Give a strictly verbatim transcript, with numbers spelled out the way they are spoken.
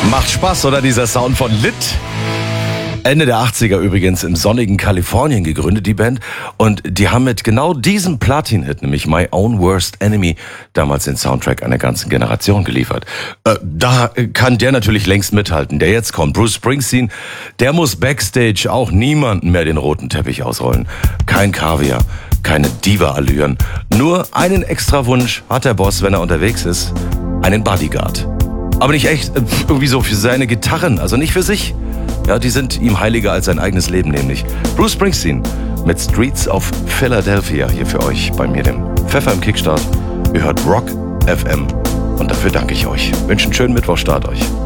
Macht Spaß, oder? Dieser Sound von Lit. Ende der achtziger übrigens im sonnigen Kalifornien gegründet, die Band. Und die haben mit genau diesem Platin-Hit, nämlich My Own Worst Enemy, damals den Soundtrack einer ganzen Generation geliefert. Äh, da kann der natürlich längst mithalten, der jetzt kommt. Bruce Springsteen, der muss backstage auch niemanden mehr den roten Teppich ausrollen. Kein Kaviar, keine Diva-Allüren. Nur einen extra Wunsch hat der Boss, wenn er unterwegs ist. Einen Bodyguard. Aber nicht echt, irgendwie so für seine Gitarren, also nicht für sich. Ja, die sind ihm heiliger als sein eigenes Leben nämlich. Bruce Springsteen mit Streets of Philadelphia hier für euch bei mir, dem Pfeffer im Kickstart. Ihr hört Rock F M und dafür danke ich euch. Wünsche einen schönen Mittwochstart euch.